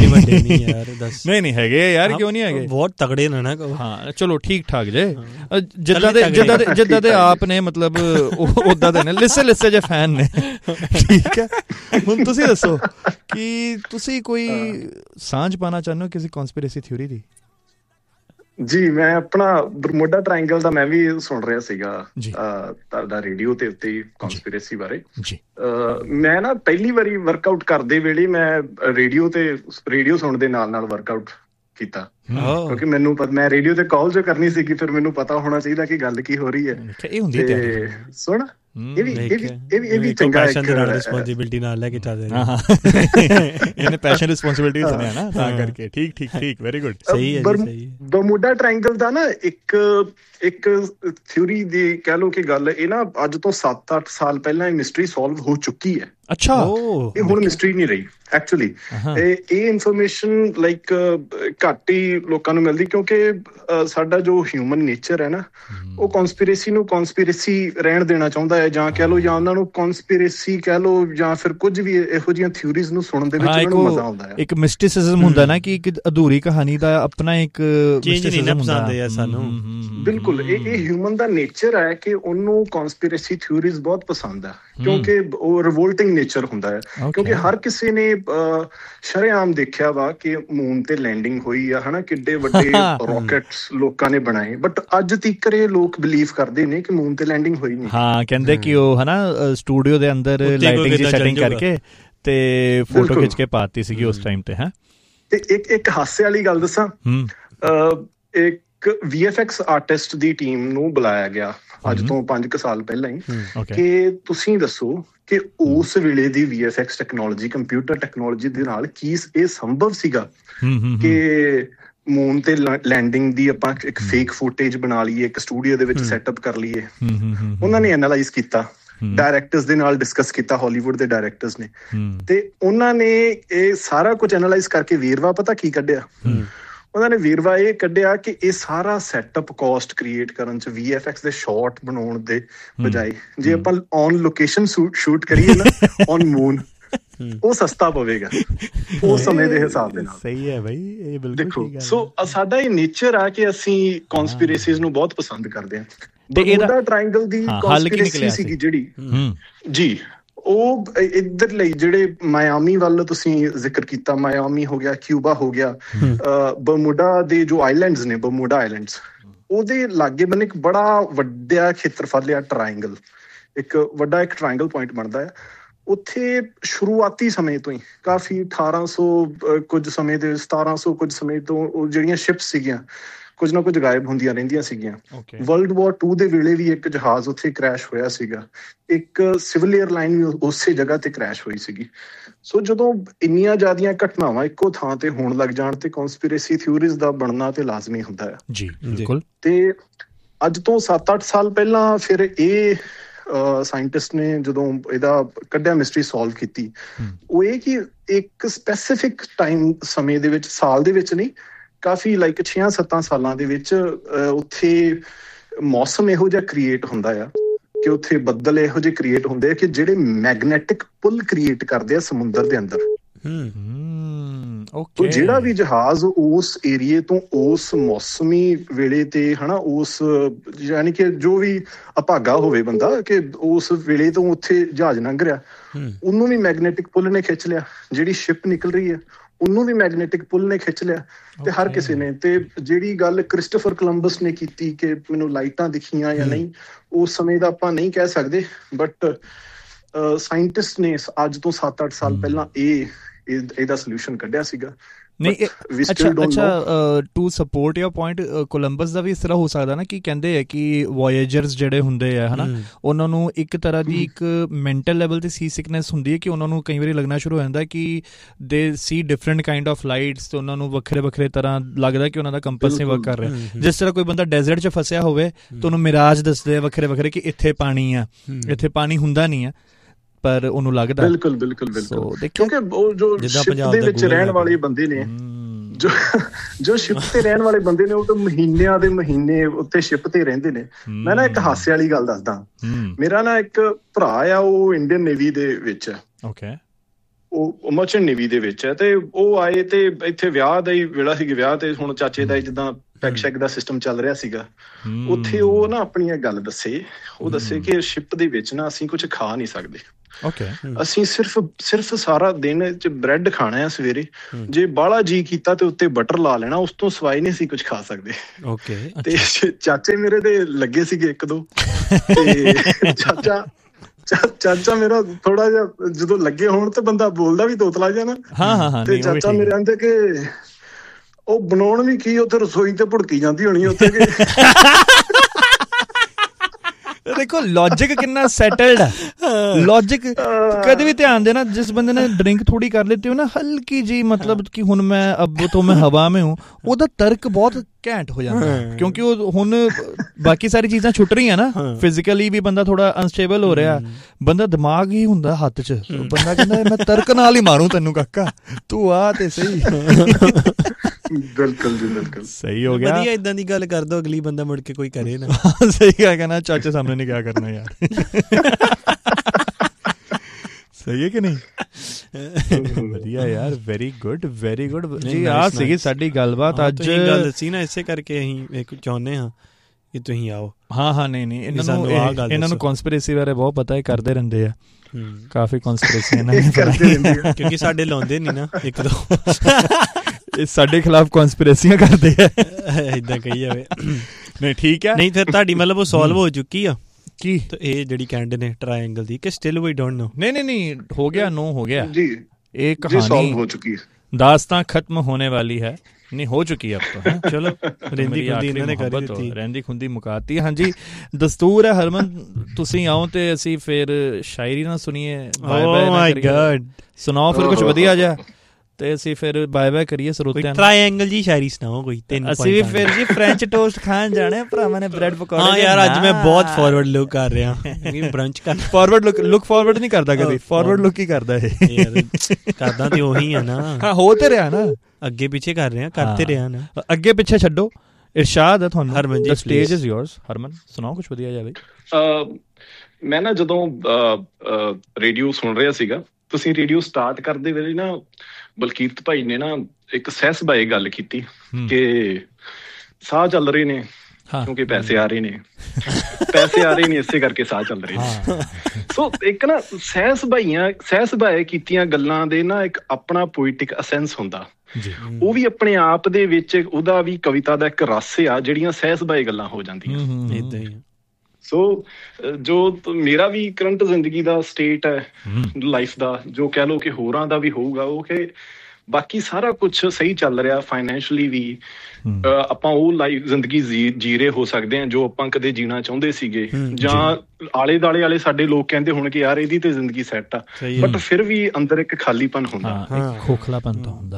Speaker 2: ਹੈਗੇ ਯਾਰ, ਕਿਉਂ ਨਹੀਂ ਹੈਗੇ,
Speaker 1: ਬਹੁਤ ਤਗੜੇ ਨੇ ਨਾ।
Speaker 2: ਹਾਂ ਚਲੋ ਠੀਕ ਠਾਕ ਜੇ, ਜਿੱਦਾਂ ਦੇ ਆਪ ਨੇ, ਮਤਲਬ ਉਦਾਂ ਦੇ ਨੇ, ਲਿਸੇ ਜੇ ਫੈਨ ਨੇ। ਠੀਕ ਹੈ, ਹੁਣ ਤੁਸੀਂ ਦੱਸੋ ਕਿ ਤੁਸੀਂ ਕੋਈ ਸਾਂਝ ਪਾਣਾ ਚਾਹੁੰਦੇ ਹੋ ਕਿਸੇ ਕਨਸਪੀਰੇਸੀ ਥਿਊਰੀ ਦੀ?
Speaker 3: ਜੀ ਮੈਂ ਆਪਣਾ ਬਰਮੂਡਾ ਟ੍ਰਾਇੰਗਲ ਦਾ ਮੈਂ ਵੀ ਸੁਣ ਰਿਹਾ ਸੀਗਾ ਤੁਹਾਡਾ ਰੇਡੀਓ ਤੇ ਉੱਤੇ ਕਨਸਪੀਰੇਸੀ ਬਾਰੇ। ਮੈਂ ਨਾ ਪਹਿਲੀ ਵਾਰੀ ਵਰਕਆਊਟ ਕਰਦੇ ਵੇਲੇ ਮੈਂ ਰੇਡੀਓ ਸੁਣਨ ਦੇ ਨਾਲ ਵਰਕਆਊਟ ਕੀਤਾ, ਕਿਉਂਕਿ ਮੈਂ ਰੇਡੀਓ ਤੇ ਕਾਲ ਜੋ ਕਰਨੀ ਸੀਗੀ, ਫਿਰ ਮੈਨੂੰ ਪਤਾ ਹੋਣਾ ਚਾਹੀਦਾ ਕਿ ਗੱਲ ਕੀ ਹੋ ਰਹੀ ਹੈ। ਤੇ ਸੁਣ ਇਹ ਵੀ ਚੰਗਾ
Speaker 1: ਰਿਸਪੌਂਸਿਬਿਲਿਟੀ ਨਾਲ ਲੈ ਕੇ ਚੱਲਦੇ
Speaker 2: ਇਹਨੇ ਪੈਸ਼ਨ ਰਿਸਪੌਂਸਿਬਿਲਿਟੀ ਸੁਣਿਆ ਨਾ, ਤਾਂ ਕਰਕੇ ਠੀਕ ਵੈਰੀ ਗੁੱਡ।
Speaker 1: ਸਹੀ ਹੈ ਜੀ।
Speaker 3: ਬਰਮੂਡਾ ਟ੍ਰਾਇੰਗਲ ਦਾ ਨਾ ਇੱਕ ਥਿਊਰੀ ਦੀ ਕਹਿ ਲਓ ਕਿ ਗੱਲ, ਇਹ ਨਾ ਅੱਜ ਤੋਂ 7-8 ਸਾਲ ਪਹਿਲਾਂ ਇਹ ਮਿਸਟਰੀ ਸੋਲਵ ਹੋ ਚੁੱਕੀ ਹੈ।
Speaker 2: ਅੱਛਾ,
Speaker 3: ਇਹ ਹੁਣ ਮਿਸਟਰੀ ਨਹੀਂ ਰਹੀ ਐਕਚੁਅਲੀ। ਇਹ ਇਨਫੋਰਮੇਸ਼ਨ ਲਾਈਕ ਘੱਟ ਹੀ ਲੋਕਾਂ ਨੂੰ ਮਿਲਦੀ, ਕਿਉਂਕਿ ਸਾਡਾ ਜੋ ਹਿਊਮਨ ਨੇਚਰ ਹੈ ਨਾ, ਉਹ ਕਨਸਪੀਰੇਸੀ ਨੂੰ ਕਨਸਪੀਰੇਸੀ ਰਹਿਣ ਦੇਣਾ ਚਾਹੁੰਦਾ ਹੈ, ਜਾਂ ਕਹਿ ਲਓ, ਜਾਂ ਉਹਨਾਂ ਨੂੰ ਕਨਸਪੀਰੇਸੀ ਕਹਿ ਲਓ, ਜਾਂ ਫਿਰ ਕੁਝ ਵੀ ਇਹੋ ਜਿਹੀਆਂ ਥਿਊਰੀਜ਼ ਨੂੰ ਸੁਣਨ ਦੇ ਵਿੱਚ ਉਹਨਾਂ ਨੂੰ ਮਜ਼ਾ ਆਉਂਦਾ ਹੈ।
Speaker 2: ਇੱਕ ਮਿਸਟਿਸਿਜ਼ਮ ਹੁੰਦਾ ਨਾ ਕਿ ਇੱਕ ਅਧੂਰੀ ਕਹਾਣੀ ਦਾ ਆਪਣਾ ਇੱਕ
Speaker 1: ਮਿਸਟਿਸਿਜ਼ਮ ਹੁੰਦਾ ਹੈ ਸਾਨੂੰ।
Speaker 3: ਬਿਲਕੁਲ, ਇਹ ਹਿਊਮਨ ਦਾ ਨੇਚਰ ਹੈ ਕਿ ਉਹਨੂੰ ਕਨਸਪੀਰੇਸੀ ਥਿਊਰੀਜ਼ ਬਹੁਤ ਪਸੰਦ ਹੈ, ਕਿਉਂਕਿ ਉਹ ਰਿਵੋਲਟਿੰਗ ਨੇਚਰ ਹੁੰਦਾ ਹੈ, ਕਿਉਂਕਿ ਹਰ ਕਿਸੇ ਨੇ ਸ਼ਰੇਆਮ ਦੇਖਿਆ ਵਾ ਕਿ ਮੂਨ ਤੇ ਲੈਂਡਿੰਗ ਹੋਈ ਆ, ਹਨਾ, ਕਿੱਡੇ ਵੱਡੇ ਰੌਕੇਟਸ ਲੋਕਾਂ ਨੇ ਬਣਾਏ, ਬਟ ਅੱਜ ਤੀਕ ਇਹ ਲੋਕ ਬਿਲੀਵ ਕਰਦੇ ਨੇ ਕਿ ਮੂਨ ਤੇ ਲੈਂਡਿੰਗ ਹੋਈ ਨਹੀਂ।
Speaker 2: ਹਾਂ, ਕਹਿੰਦੇ ਕਿ ਉਹ ਹਨਾ ਸਟੂਡੀਓ ਦੇ ਅੰਦਰ ਲਾਈਟਿੰਗ ਦੀ ਸੈਟਿੰਗ ਕਰਕੇ ਤੇ ਫੋਟੋ ਖਿੱਚ ਕੇ ਪਾਤੀ ਸੀਗੀ ਉਸ ਟਾਈਮ ਤੇ।
Speaker 3: ਤੇ ਇੱਕ ਹਾਸੇ ਵਾਲੀ ਗੱਲ ਦੱਸਾਂ, ਇੱਕ VFX ਆਰਟਿਸਟ ਦੀ ਟੀਮ ਨੂੰ ਬੁਲਾਇਆ ਗਿਆ ਅੱਜ ਤੋਂ 5 ਸਾਲ ਪਹਿਲਾਂ ਹੀ, ਕਿ ਤੁਸੀਂ ਦੱਸੋ ਕਿ ਉਸ ਵੇਲੇ ਦੀ VFX ਟੈਕਨੋਲੋਜੀ, ਕੰਪਿਊਟਰ ਟੈਕਨੋਲੋਜੀ ਦੇ ਨਾਲ ਕੀ ਇਹ ਸੰਭਵ ਸੀਗਾ ਕਿ ਮੂਨ ਤੇ ਲੈਂਡਿੰਗ ਦੀ ਆਪਾਂ ਇੱਕ ਫੇਕ ਫੁਟੇਜ ਬਣਾ ਲਈਏ, ਇੱਕ ਸਟੂਡੀਓ ਦੇ ਵਿੱਚ ਸੈਟਅਪ ਕਰ ਲਈਏ। ਉਹਨਾਂ ਨੇ ਐਨਾਲਾਈਜ਼ ਕੀਤਾ, ਡਾਇਰੈਕਟਰਸ ਦੇ ਨਾਲ ਡਿਸਕਸ ਕੀਤਾ, ਹਾਲੀਵੁੱਡ ਦੇ ਡਾਇਰੈਕਟਰਸ ਨੇ, ਤੇ ਉਹਨਾਂ ਨੇ ਇਹ ਸਾਰਾ ਕੁਝ ਐਨਾਲਾਈਜ਼ ਕਰਕੇ ਵੇਰਵਾ ਪਤਾ ਕੀ ਕੱਢਿਆ? ਉਹਨਾਂ ਨੇ ਵੇਰਵਾ ਇਹ ਕੱਢਿਆ ਕਿ ਇਹ ਸਾਰਾ ਸੈਟਅਪ ਕਾਸਟ ਕ੍ਰੀਏਟ ਕਰਨ ਚ VFX ਦੇ ਸ਼ਾਟ ਬਣਾਉਣ ਦੇ ਬਜਾਏ ਜੇ ਆਪਾਂ ਔਨ ਲੋਕੇਸ਼ਨ ਸ਼ੂਟ ਕਰੀਏ ਨਾ ਔਨ ਮੂਨ, ਉਹ ਸਸਤਾ ਪਵੇਗਾ ਉਸ ਸਮੇਂ ਦੇ ਹਿਸਾਬ ਦੇ ਨਾਲ।
Speaker 2: ਸਹੀ ਹੈ ਬਈ, ਇਹ ਬਿਲਕੁਲ
Speaker 3: ਦੇਖੋ, ਸੋ ਸਾਡਾ ਇਹ ਨੇਚਰ ਆ ਕਿ ਅਸੀਂ ਕਨਸਪੀਰੇਸੀਜ਼ ਨੂੰ ਬਹੁਤ ਪਸੰਦ ਕਰਦੇ ਹਾਂ। ਬਰਮੂਡਾ ਟ੍ਰਾਇੰਗਲ ਦੀ ਕਨਸਪੀਰੇਸੀ ਸੀਗੀ ਜਿਹੜੀ ਜੀ, ਉਹ ਇੱਧਰ ਲਈ ਜਿਹੜੇ ਮਾਇਆਮੀ ਵੱਲ ਤੁਸੀਂ ਜ਼ਿਕਰ ਕੀਤਾ, ਮਾਇਆਮੀ ਹੋ ਗਿਆ, ਕਿਊਬਾ ਹੋ ਗਿਆ, ਬਰਮੂਡਾ ਦੇ ਜੋ ਆਈਲੈਂਡਸ ਨੇ, ਬਰਮੂਡਾ ਆਈਲੈਂਡਸ, ਉਹਦੇ ਲਾਗੇ ਬੰਨੇ ਇੱਕ ਬੜਾ ਵੱਡਾ ਖੇਤਰਫਲ ਆ ਟ੍ਰਾਇੰਗਲ, ਇੱਕ ਵੱਡਾ ਇੱਕ ਟ੍ਰਾਇੰਗਲ ਪੁਆਇੰਟ ਬਣਦਾ ਹੈ ਉੱਥੇ। ਸ਼ੁਰੂਆਤੀ ਸਮੇਂ ਤੋਂ ਹੀ ਕਾਫੀ 1800 ਕੁਝ ਸਮੇਂ ਦੇ 1700 ਕੁਝ ਸਮੇਂ ਤੋਂ ਉਹ ਜਿਹੜੀਆਂ ਸ਼ਿਪਸ ਸੀਗੀਆਂ ਕੁਝ ਨਾ ਕੁਝ ਗਾਇਬ ਹੁੰਦੀਆਂ ਰਹਿੰਦੀਆਂ ਸੀਗੀਆਂ। ਵਰਲਡ ਵਾਰ 2 ਦੇ ਵੇਲੇ ਵੀ ਇੱਕ ਜਹਾਜ਼ ਉੱਥੇ ਕ੍ਰੈਸ਼ ਹੋਇਆ ਸੀਗਾ, ਇੱਕ ਸਿਵਲ ਏਅਰਲਾਈਨ ਵੀ ਉਸੇ ਜਗ੍ਹਾ ਤੇ ਕ੍ਰੈਸ਼ ਹੋਈ ਸੀਗੀ। ਸੋ ਜਦੋਂ ਇੰਨੀਆਂ ਜ਼ਿਆਦੀਆਂ ਘਟਨਾਵਾਂ ਇੱਕੋ ਥਾਂ ਤੇ ਹੋਣ ਲੱਗ ਜਾਣ ਤੇ ਕਨਸਪੀਰੇਸੀ ਥਿਊਰੀਜ਼ ਦਾ ਬਣਨਾ ਤੇ ਲਾਜ਼ਮੀ ਹੁੰਦਾ ਹੈ।
Speaker 2: ਜੀ ਬਿਲਕੁਲ।
Speaker 3: ਤੇ ਅੱਜ ਤੋਂ 7-8 ਸਾਲ ਪਹਿਲਾਂ ਫਿਰ ਇਹ ਸਾਇੰਟਿਸਟ ਨੇ ਜਦੋਂ ਇਹਦਾ ਕੱਢਿਆ, ਮਿਸਟਰੀ ਸੋਲਵ ਕੀਤੀ, ਉਹ ਇਹ ਕਿ ਇੱਕ ਸਪੈਸੀਫਿਕ ਟਾਈਮ ਸਮੇਂ ਦੇ ਵਿੱਚ, ਸਾਲ ਦੇ ਵਿੱਚ ਨਹੀਂ, ਕਾਫੀ 6-7 ਸਾਲਾਂ ਦੇ ਵਿੱਚ ਉੱਥੇ ਮੌਸਮ ਇਹੋ ਜਿਹਾ ਕ੍ਰੀਏਟ ਹੁੰਦਾ ਆ ਕਿ ਉੱਥੇ ਬੱਦਲ ਇਹੋ ਜਿਹੇ ਕ੍ਰੀਏਟ ਹੁੰਦੇ ਆ ਕਿ ਜਿਹੜੇ ਮੈਗਨੈਟਿਕ ਪੁੱਲ ਕ੍ਰੀਏਟ ਕਰਦੇ ਆ ਸਮੁੰਦਰ ਦੇ ਅੰਦਰ। ਤੋ ਜਿਹੜਾ ਵੀ ਜਹਾਜ਼ ਉਸ ਏਰੀਏ ਤੋਂ ਉਸ ਮੌਸਮੀ ਵੇਲੇ ਤੇ ਹਨਾ, ਉਸ ਯਾਨੀ ਕਿ ਜੋ ਵੀ ਅਭਾਗਾ ਹੋਵੇ ਬੰਦਾ ਕਿ ਉਸ ਵੇਲੇ ਤੋਂ ਉੱਥੇ ਜਹਾਜ਼ ਲੰਘ ਰਿਹਾ, ਉਹਨੂੰ ਵੀ ਮੈਗਨੈਟਿਕ ਪੁੱਲ ਨੇ ਖਿੱਚ ਲਿਆ। ਜਿਹੜੀ ਸ਼ਿਪ ਨਿਕਲ ਰਹੀ ਹੈ ਉਹਨੂੰ ਵੀ ਮੈਗਨੈਟਿਕ ਪੁੱਲ ਨੇ ਖਿੱਚ ਲਿਆ, ਤੇ ਹਰ ਕਿਸੇ ਨੇ। ਤੇ ਜਿਹੜੀ ਗੱਲ ਕ੍ਰਿਸਟੋਫਰ ਕੋਲੰਬਸ ਨੇ ਕੀਤੀ ਕਿ ਮੈਨੂੰ ਲਾਈਟਾਂ ਦਿਖੀਆਂ ਜਾਂ ਨਹੀਂ, ਉਸ ਸਮੇਂ ਦਾ ਆਪਾਂ ਨਹੀਂ ਕਹਿ ਸਕਦੇ, ਬਟ ਸਾਇੰਟਿਸਟ ਨੇ ਅੱਜ ਤੋਂ 7-8 ਸਾਲ ਪਹਿਲਾਂ ਇਹਦਾ ਸੋਲੂਸ਼ਨ ਕੱਢਿਆ ਸੀਗਾ।
Speaker 2: ਨਹੀਂ, ਅੱਛਾ, to support your point, Columbus ਦਾ ਵੀ ਇਸ ਤਰ੍ਹਾਂ ਹੋ ਸਕਦਾ ਨਾ ਕਿ ਕਹਿੰਦੇ ਆ ਕਿ ਵੋਏਜਰਸ ਜਿਹੜੇ ਹੁੰਦੇ ਆ ਹਨਾ, ਉਹਨਾਂ ਨੂੰ ਇੱਕ ਤਰ੍ਹਾਂ ਦੀ ਇੱਕ ਮੈਂਟਲ ਲੈਵਲ ਤੇ ਸੀ ਸਿਕਨੈਸ ਹੁੰਦੀ ਹੈ ਕਿ ਉਹਨਾਂ ਨੂੰ ਕਈ ਵਾਰੀ ਲੱਗਣਾ ਸ਼ੁਰੂ ਹੋ ਜਾਂਦਾ ਕਿ ਦੇ ਸੀ ਡਿਫਰੈਂਟ ਕਾਈਂਡ ਆਫ ਲਾਈਟਸ, ਤੇ ਉਹਨਾਂ ਨੂੰ ਵੱਖਰੇ ਤਰ੍ਹਾਂ ਲੱਗਦਾ ਕਿ ਉਹਨਾਂ ਦਾ ਕੰਪਸ ਨਹੀਂ ਵਰਕ ਕਰ ਰਿਹਾ। ਜਿਸ ਤਰ੍ਹਾਂ ਕੋਈ ਬੰਦਾ ਡੈਜ਼ਰਟ 'ਚ ਫਸਿਆ ਹੋਵੇ ਤਾਂ ਉਹਨੂੰ ਮਿਰਾਜ ਦੱਸਦੇ ਆ ਵੱਖਰੇ ਕਿ ਇੱਥੇ ਪਾਣੀ ਆ, ਇੱਥੇ ਪਾਣੀ ਹੁੰਦਾ ਨਹੀਂ ਆ, ਪਰ ਉਹਨੂੰ ਲੱਗਦਾ।
Speaker 3: ਬਿਲਕੁਲ ਕਿਉਂਕਿ ਉਹ ਜੋ ਸ਼ਿਪ ਦੇ ਵਿੱਚ ਰਹਿਣ ਵਾਲੇ ਬੰਦੇ ਨੇ, ਜੋ ਸ਼ਿਪ ਤੇ ਰਹਿਣ ਵਾਲੇ ਬੰਦੇ ਨੇ, ਉਹ ਤਾਂ ਮਹੀਨਿਆਂ ਦੇ ਮਹੀਨੇ ਉੱਤੇ ਸ਼ਿਪ ਤੇ ਰਹਿੰਦੇ ਨੇ। ਮੈਂ ਨਾ ਇੱਕ ਹਾਸੇ ਵਾਲੀ ਗੱਲ ਦੱਸਦਾ। ਮੇਰਾ ਨਾ ਇੱਕ ਭਰਾ ਆ, ਉਹ ਇੰਡੀਅਨ ਨੇਵੀ ਦੇ ਵਿੱਚ ਹੈ, ਉਹ ਮਰਚੈਂਟ ਨੇਵੀ ਦੇ ਵਿੱਚ ਹੈ, ਤੇ ਉਹ ਆਏ ਤੇ ਇੱਥੇ ਵਿਆਹ ਦਾ ਹੀ ਵੇਲਾ ਸੀ, ਵਿਆਹ ਤੇ ਹੁਣ ਚਾਚੇ ਦਾ ਜਿੱਦਾਂ ਪੈਕ ਸ਼ੈਕ ਦਾ ਸਿਸਟਮ ਚੱਲ ਰਿਹਾ ਸੀਗਾ, ਉੱਥੇ ਉਹ ਨਾ ਆਪਣੀ ਗੱਲ ਦੱਸੇ ਕਿ ਸ਼ਿਪ ਦੇ ਵਿੱਚ ਨਾ ਅਸੀਂ ਕੁਝ ਖਾ ਨਹੀਂ ਸਕਦੇ, ਅਸੀਂ ਸਿਰਫ ਸਾਰਾ ਦਿਨ ਚ ਬ੍ਰੈਡ ਖਾਣਾ ਹੈ ਸਵੇਰੇ, ਜੇ ਬਾਹਲਾ ਜੀ ਕੀਤਾ ਤੇ ਉੱਤੇ ਬਟਰ ਲਾ ਲੈਣਾ, ਉਸ ਤੋਂ ਸਿਵਾਏ ਨਹੀਂ ਅਸੀਂ ਕੁਝ ਖਾ ਸਕਦੇ। ਤੇ ਚਾਚੇ ਮੇਰੇ ਦੇ ਲੱਗੇ ਸੀਗੇ 1-2, ਤੇ ਚਾਚਾ ਮੇਰਾ ਥੋੜਾ ਜਿਹਾ ਜਦੋਂ ਲੱਗੇ ਹੋਣ ਤੇ ਬੰਦਾ ਬੋਲਦਾ ਵੀ ਤੋਤਲਾ ਜਿਹਾ ਨਾ, ਤੇ ਚਾਚਾ ਮੇਰੇ ਕਹਿੰਦੇ ਕਿ ਉਹ ਬਣਾਉਣ ਵੀ ਕੀ, ਉੱਥੇ ਰਸੋਈ ਤੇ ਭੁੜਕੀ ਜਾਂਦੀ ਹੋਣੀ ਉੱਥੇ ਕਿ।
Speaker 2: ਦੇਖੋ ਲੌਜਿਕ ਕਿੰਨਾ ਸੈਟਲਡ ਹੈ, ਲੌਜਿਕ ਕਦੇ ਵੀ ਧਿਆਨ ਦੇਣਾ, ਜਿਸ ਬੰਦੇ ਨੇ ਡਰਿੰਕ ਥੋੜੀ ਕਰ ਲਿੱਤੀ ਹੋ ਨਾ ਹਲਕੀ ਜੀ, ਮਤਲਬ ਕਿ ਹੁਣ ਮੈਂ ਅਬ ਤੋਂ ਮੈਂ ਹਵਾ ਮੇਂ ਹੂੰ, ਉਹਦਾ ਤਰਕ ਬਹੁਤ ਘੈਂਟ ਹੋ ਜਾਂਦਾ, ਕਿਉਂਕਿ ਉਹ ਹੁਣ ਬਾਕੀ ਸਾਰੀ ਚੀਜ਼ਾਂ ਛੁੱਟ ਰਹੀਆਂ ਨਾ, ਫਿਜ਼ੀਕਲੀ ਵੀ ਬੰਦਾ ਥੋੜਾ ਅਨਸਟੇਬਲ ਹੋ ਰਿਹਾ, ਬੰਦਾ ਦਿਮਾਗ ਹੀ ਹੁੰਦਾ ਹੱਥ 'ਚ, ਬੰਦਾ ਕਹਿੰਦਾ ਮੈਂ ਤਰਕ ਨਾਲ ਹੀ ਮਾਰੂ ਤੈਨੂੰ ਕਾਕਾ, ਤੂੰ ਆ ਤੇ ਸਹੀ।
Speaker 3: ਬਿਲਕੁਲ ਜੀ, ਬਿਲਕੁਲ
Speaker 2: ਸਹੀ ਹੋ ਗਿਆ।
Speaker 1: ਵਧੀਆ ਇਦਾਂ ਦੀ ਗੱਲ ਕਰ ਦੋ, ਅਗਲੀ ਬੰਦਾ ਮੁੜ ਕੇ ਕੋਈ ਕਰੇ ਨਾ।
Speaker 2: ਸਹੀ ਕਿਹਾ, ਕਹਿੰਦਾ ਚਾਚੇ ਸਾਹਮਣੇ ਨੇ ਕਿਆ ਕਰਨਾ ਯਾਰ। ਸਹੀ ਹੈ ਕਿ ਨਹੀਂ? ਵਧੀਆ ਯਾਰ, ਵੈਰੀ ਗੁੱਡ ਜੀ। ਆਹ ਸੀਗੀ ਸਾਡੀ ਗੱਲਬਾਤ ਅੱਜ।
Speaker 1: ਗੱਲ ਦੱਸੀ ਨਾ, ਇਸੇ ਕਰਕੇ ਅਸੀਂ ਚਾਹੁੰਦੇ ਹਾਂ ਕਿ ਤੁਸੀਂ ਆਓ।
Speaker 2: ਹਾਂ ਨਹੀਂ, ਇਹਨਾਂ ਨੂੰ ਕਨਸਪੀਰੇਸੀ ਬਾਰੇ ਬਹੁਤ ਪਤਾ ਹੈ, ਕਰਦੇ ਰਹਿੰਦੇ ਆ। ਕਾਫੀ ਕਨਸਪੀਰੇਸੀ ਇਹਨਾਂ
Speaker 1: ਕਿਉਂਕਿ ਸਾਡੇ ਲਾਉਂਦੇ ਨਹੀਂ ਨਾ ਇੱਕ ਦੋ,
Speaker 2: ਇਹ ਸਾਡੇ ਖਿਲਾਫ ਕਨਸਪੀਰੇਸੀਆਂ ਕਰਦੇ ਆ,
Speaker 1: ਏਦਾਂ ਕਹੀ ਜਾਵੇ।
Speaker 2: ਨਹੀਂ ਠੀਕ ਹੈ,
Speaker 1: ਨਹੀਂ ਫਿਰ ਤੁਹਾਡੀ ਮਤਲਬ ਉਹ ਸੋਲਵ ਹੋ ਚੁੱਕੀ ਆ
Speaker 2: ਕੀ
Speaker 1: ਇਹ ਜਿਹੜੀ ਕਹਿੰਦੇ ਨੇ ਟ੍ਰਾਇੰਗਲ ਦੀ, ਕਿ ਸਟਿਲ ਵੀ ਡੋਨਟ ਨੋ?
Speaker 2: ਨਹੀਂ ਹੋ ਗਿਆ, नो ਹੋ ਗਿਆ
Speaker 3: जी,
Speaker 2: ਇਹ ਕਹਾਣੀ
Speaker 3: हो चुकी है,
Speaker 2: दास्तां खत्म होने वाली है, नहीं हो चुकी है अब तो है।
Speaker 1: चलो ਰਹਿੰਦੀ ਖੁੰਦੀ ਇਹਨਾਂ ਨੇ ਕਰ ਦਿੱਤੀ,
Speaker 2: ਰਹਿੰਦੀ ਖੁੰਦੀ ਮੁਕਾਤੀ। ਹਾਂਜੀ ਦਸਤੂਰ ਹੈ ਹਰਮਨ, ਤੁਸੀਂ ਆਓ ਤੇ ਅਸੀਂ ਫਿਰ ਸ਼ਾਇਰੀ ਨਾ ਸੁਣੀਏ, ਬਾਏ ਬਾਏ ਨਾ ਕਰੀਏ, ਸੁਣਾਓ ਫਿਰ ਕੁਝ ਵਧੀਆ ਜਿਹਾ ਤੇ ਅਸੀਂ ਫਿਰ ਬਾਏ ਬਾਏ ਕਰੀਏ ਸਰੋਤਿਆਂ ਨੂੰ।
Speaker 1: ਟ੍ਰਾਇੰਗਲ ਜੀ ਸ਼ਾਇਰੀ ਸੁਣਾਓ ਕੋਈ 3
Speaker 2: ਅਸੀਂ ਵੀ ਫਿਰ ਜੀ ਫ੍ਰੈਂਚ ਟੋਸਟ ਖਾਣ ਜਾਣੇ ਭਰਾਵਾਂ ਨੇ, ਬ੍ਰੈਡ ਪਕੌੜੇ।
Speaker 1: ਹਾਂ ਯਾਰ ਅੱਜ ਮੈਂ ਬਹੁਤ ਫਾਰਵਰਡ ਲੁੱਕ ਕਰ ਰਿਹਾ, ਬ੍ਰੰਚ ਕਰ
Speaker 2: ਫਾਰਵਰਡ ਲੁੱਕ ਫਾਰਵਰਡ ਨਹੀਂ ਕਰਦਾ ਕਦੀ, ਫਾਰਵਰਡ ਲੁੱਕ ਹੀ ਕਰਦਾ ਇਹ।
Speaker 1: ਕਰਦਾ ਤੇ ਉਹੀ ਆ ਨਾ,
Speaker 2: ਹਾਂ ਹੋ ਤੇ ਰਿਹਾ ਨਾ,
Speaker 1: ਅੱਗੇ ਪਿੱਛੇ ਕਰ ਰਿਹਾ, ਕਰਤੇ ਰਿਹਾ ਨਾ,
Speaker 2: ਅੱਗੇ ਪਿੱਛੇ ਛੱਡੋ। ਇਰਸ਼ਾਦ ਹੈ ਤੁਹਾਨੂੰ,
Speaker 1: ਹਰਮਨ ਜੀ,
Speaker 2: the stage is yours। ਹਰਮਨ ਸੁਣਾਓ ਕੁਝ ਵਧੀਆ ਜਾਵੇ।
Speaker 3: ਮੈਂ ਨਾ ਜਦੋਂ ਰੇਡੀਓ ਸੁਣ ਰਿਹਾ ਸੀਗਾ, ਤੁਸੀਂ ਰੇਡੀਓ ਸਟਾਰਟ ਕਰਦੇ ਵੇਲੇ ਨਾ ਬਲਕੀਰਤ ਭਾਈ ਨੇ ਨਾ ਇੱਕ ਸਹਿਸ ਬਾਰੇ ਗੱਲ ਕੀਤੀ ਕਿ ਸਾਹ ਚੱਲ ਰਹੇ ਨੇ ਕਿਉਂਕਿ ਪੈਸੇ ਆ ਰਹੇ ਨੇ, ਪੈਸੇ ਆ ਰਹੇ ਨੇ ਇਸੇ ਕਰਕੇ ਸਾਹ ਚੱਲ ਰਹੇ ਨੇ। ਸੋ ਇੱਕ ਨਾ ਸਹਿਸ ਬਾਏ ਕੀਤੀਆਂ ਗੱਲਾਂ ਦੇ ਨਾ ਇੱਕ ਆਪਣਾ ਪੋਇਟਿਕ ਅਸੈਂਸ ਹੁੰਦਾ, ਉਹ ਵੀ ਆਪਣੇ ਆਪ ਦੇ ਵਿੱਚ ਉਹਦਾ ਵੀ ਕਵਿਤਾ ਦਾ ਇੱਕ ਰਸ ਆ, ਜਿਹੜੀਆਂ ਸਹਿਸ ਬਾਏ ਗੱਲਾਂ ਹੋ ਜਾਂਦੀਆਂ
Speaker 1: ਏਦਾਂ ਹੀ।
Speaker 3: ਸੋ ਜੋ ਮੇਰਾ ਵੀ ਕਰੰਟ ਜ਼ਿੰਦਗੀ ਦਾ ਸਟੇਟ ਹੈ ਲਾਈਫ ਦਾ, ਜੋ ਕਹਿ ਲਓ ਕਿ ਹੋਰਾਂ ਦਾ ਵੀ ਹੋਊਗਾ, ਉਹ ਕਿ ਬਾਕੀ ਸਾਰਾ ਕੁਛ ਸਹੀ ਚੱਲ ਰਿਹਾ, ਫਾਈਨੈਂਸ਼ਲੀ ਵੀ ਆਪਾਂ ਉਹ ਲਾਈਫ ਜ਼ਿੰਦਗੀ ਜੀ ਰਹੇ ਹੋ ਸਕਦੇ ਹਾਂ ਜੋ ਆਪਾਂ ਕਦੇ ਜੀਣਾ ਚਾਹੁੰਦੇ ਸੀਗੇ, ਜਾਂ ਆਲੇ ਦੁਆਲੇ ਵਾਲੇ ਸਾਡੇ ਲੋਕ ਕਹਿੰਦੇ ਹੁਣ ਕਿ ਯਾਰ ਇਹਦੀ ਤੇ ਜ਼ਿੰਦਗੀ ਸੈੱਟ ਆ, ਬਟ ਫਿਰ ਵੀ ਅੰਦਰ ਇੱਕ ਖਾਲੀਪਨ ਹੁੰਦਾ,
Speaker 2: ਖੋਖਲਾਪਨ ਤਾਂ ਹੁੰਦਾ।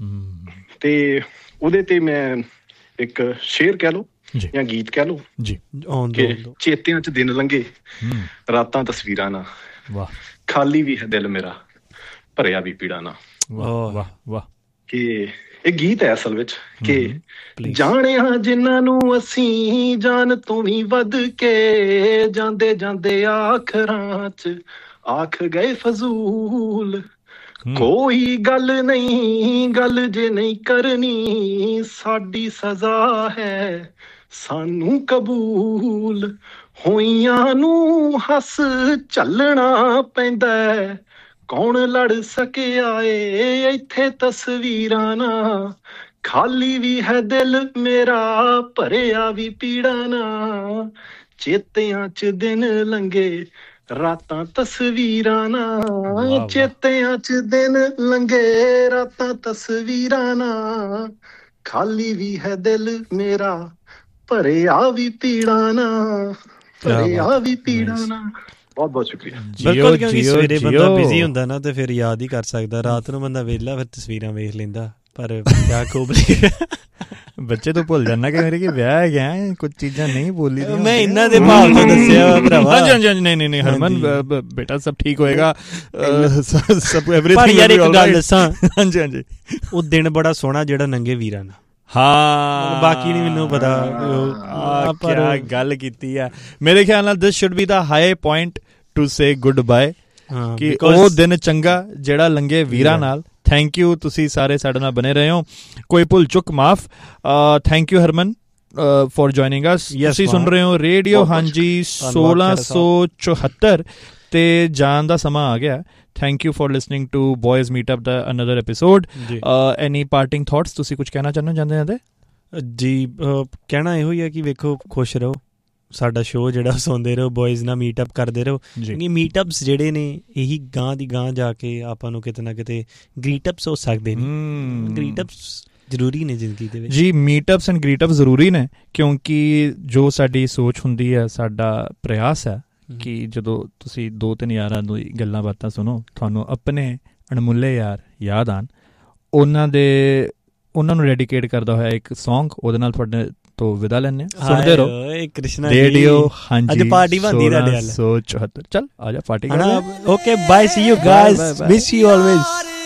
Speaker 3: ਤੇ ਉਹਦੇ ਤੇ ਮੈਂ ਇੱਕ ਸ਼ੇਰ ਕਹਿ ਲਓ ਜਾਂ ਗੀਤ ਕਹਿ ਲਓ
Speaker 2: ਜੀ,
Speaker 3: ਕਿ ਚੇਤਿਆਂ ਚ ਦਿਨ ਲੰਘੇ ਰਾਤਾਂ ਤਸਵੀਰਾਂ ਨਾ, ਖਾਲੀ ਵੀ ਹੈ ਦਿਲ ਮੇਰਾ ਭਰਿਆ ਵੀ ਪੀੜਾ ਨਾ।
Speaker 2: ਵਾਹ ਵਾਹ,
Speaker 3: ਕਿ ਇਹ ਗੀਤ ਹੈ ਅਸਲ ਵਿੱਚ ਕਿ ਜਾਣਿਆ ਜਿਨ੍ਹਾਂ ਨੂੰ ਅਸੀਂ ਜਾਨ ਤੋਂ ਵੀ ਵੱਧ ਕੇ, ਜਾਂਦੇ ਜਾਂਦੇ ਆਖਰਾਂ ਚ ਆਖ ਗਏ ਫਜ਼ੂਲ, ਕੋਈ ਗੱਲ ਨਹੀਂ ਗੱਲ ਜੇ ਨਹੀਂ ਕਰਨੀ, ਸਾਡੀ ਸਜ਼ਾ ਹੈ ਸਾਨੂੰ ਕਬੂਲ, ਹੋਈਆਂ ਨੂੰ ਹੱਸ ਝੱਲਣਾ ਪੈਂਦਾ, ਕੌਣ ਲੜ ਸਕਿਆ ਏ ਇੱਥੇ ਤਸਵੀਰਾਂ ਨਾ, ਖਾਲੀ ਵੀ ਹੈ ਦਿਲ ਮੇਰਾ ਭਰਿਆ ਵੀ ਪੀੜਾ ਨਾ, ਚੇਤਿਆਂ ਚ ਦਿਨ ਲੰਘੇ ਰਾਤਾਂ ਤਸਵੀਰਾਂ ਨਾ, ਚੇਤਿਆਂ ਚ ਦਿਨ ਲੰਘੇ ਰਾਤਾਂ ਤਸਵੀਰਾਂ ਨਾ, ਖਾਲੀ ਵੀ ਹੈ ਦਿਲ ਮੇਰਾ ਭਰਿਆ ਵੀ ਪੀੜਾ ਨਾ, ਭਰਿਆ ਵੀ ਪੀੜਾ ਨਾ। ਬਹੁਤ ਬਹੁਤ ਸ਼ੁਕਰੀਆ।
Speaker 1: ਬਿਲਕੁਲ, ਕਿਉਂਕਿ ਸਵੇਰੇ ਬੰਦਾ ਬਿਜ਼ੀ ਹੁੰਦਾ ਨਾ ਤੇ ਫਿਰ ਯਾਦ ਹੀ ਕਰ ਸਕਦਾ, ਰਾਤ ਨੂੰ ਬੰਦਾ ਵਿਹਲਾ ਫਿਰ ਤਸਵੀਰਾਂ ਵੇਖ ਲੈਂਦਾ, ਪਰ ਕਿਆ ਕੋਬਲੀ
Speaker 2: ਬੱਚੇ ਤੋਂ ਭੁੱਲ ਜਾਂਦਾ ਕਿ ਮੇਰੇ ਕੀ ਵਿਆਹ ਹੈ ਗਿਆ, ਕੁਝ ਚੀਜ਼ਾਂ ਨਹੀਂ ਬੋਲੀ ਦੀਆਂ।
Speaker 1: ਮੈਂ ਇਹਨਾਂ ਦੇ ਭਾਵ ਤੋਂ ਦੱਸਿਆ ਵਾ ਭਰਾਵਾ।
Speaker 2: ਹਾਂਜੀ ਹਾਂਜੀ, ਨਹੀਂ ਹਰਮਨ ਬੇਟਾ ਸਭ ਠੀਕ ਹੋਏਗਾ, ਸਭ ਐਵਰੀਥਿੰਗ।
Speaker 1: ਪਰ ਯਾਰ ਇੱਕ ਗੱਲ ਦੱਸਾਂ,
Speaker 2: ਹਾਂਜੀ ਹਾਂਜੀ,
Speaker 1: ਉਹ ਦਿਨ ਬੜਾ ਸੋਹਣਾ ਜਿਹੜਾ ਨੰਗੇ ਵੀਰਾਂ ਨਾਲ।
Speaker 2: ਹਾਂ
Speaker 1: ਬਾਕੀ ਨਹੀਂ ਮੈਨੂੰ ਪਤਾ
Speaker 2: ਪਰ ਗੱਲ ਕੀਤੀ ਆ। ਮੇਰੇ ਖਿਆਲ ਨਾਲ ਦਿਸ should be the high point to say good bye, ਕਿ ਉਹ ਦਿਨ ਚੰਗਾ ਜਿਹੜਾ ਲੰਗੇ ਵੀਰਾਂ ਨਾਲ। ਥੈਂਕ ਯੂ, ਤੁਸੀਂ ਸਾਰੇ ਸਾਡੇ ਨਾਲ ਬਣੇ ਰਹੇ ਹੋ, ਕੋਈ ਭੁੱਲ ਚੁੱਕ ਮਾਫ। Thank you Harman for joining ਅਸ। ਤੁਸੀਂ ਸੁਣ ਰਹੇ ਹੋ ਰੇਡੀਓ ਹਾਂਜੀ 1674 ਤੇ ਜਾਣ ਦਾ ਸਮਾਂ ਆ ਗਿਆ। Thank you for listening to Boys Meetup the another episode. Any parting thoughts? ਤੁਸੀਂ ਕੁਝ ਕਹਿਣਾ ਚਾਹੁੰਦੇ ਜਾਂਦੇ?
Speaker 1: ਜੀ ਕਹਿਣਾ ਇਹੋ ਹੀ ਹੈ ਕਿ ਵੇਖੋ ਖੁਸ਼ ਰਹੋ, ਸਾਡਾ ਸ਼ੋਅ ਜਿਹੜਾ ਸੁਣਦੇ ਰਹੋ, ਬॉयਜ਼ ਨਾਲ ਮੀਟਅਪ ਕਰਦੇ ਰਹੋ, ਕਿਉਂਕਿ ਮੀਟਅਪਸ ਜਿਹੜੇ ਨੇ ਇਹੀ ਗਾਂ ਦੀ ਗਾਂ ਜਾ ਕੇ ਆਪਾਂ ਨੂੰ ਕਿਤੇ ਨਾ ਕਿਤੇ ਗ੍ਰੀਟਅਪਸ ਹੋ ਸਕਦੇ ਨੇ। ਗ੍ਰੀਟਅਪਸ ਜ਼ਰੂਰੀ ਨੇ ਜ਼ਿੰਦਗੀ ਦੇ ਵਿੱਚ। ਜੀ
Speaker 2: ਮੀਟਅਪਸ ਐਂਡ ਗ੍ਰੀਟਅਪਸ ਜ਼ਰੂਰੀ ਨੇ, ਕਿਉਂਕਿ ਜੋ ਸਾਡੀ ਸੋਚ ਹੁੰਦੀ ਹੈ, ਸਾਡਾ ਪ੍ਰਯਾਸ ਹੈ ਕਿ ਜਦੋਂ ਤੁਸੀਂ 2-3 ਯਾਰਾਂ ਦੀ ਗੱਲਾਂ ਬਾਤਾਂ ਸੁਣੋ, ਤੁਹਾਨੂੰ ਆਪਣੇ ਅਣਮੁੱਲੇ ਯਾਰ ਯਾਦ ਆਉਣ, ਉਹਨਾਂ ਨੂੰ ਡੈਡੀਕੇਟ ਕਰਦਾ ਹੋਇਆ ਇੱਕ ਸੌਂਗ, ਉਹਦੇ ਨਾਲ ਤੁਹਾਡੇ ਤੋਂ ਵਿਦਾ ਲੈਂਦੇ ਹਾਂ। ਸੁਣਦੇ ਰਹੋ ਰੇਡੀਓ ਹਾਂਜੀ।
Speaker 1: ਅੱਜ ਪਾਰਟੀ ਬਣਦੀ ਤੁਹਾਡੇ ਨਾਲ
Speaker 2: 1674। ਚੱਲ ਆ ਜਾ ਪਾਰਟੀ ਕਰ।
Speaker 1: Okay bye, C you guys, miss you always.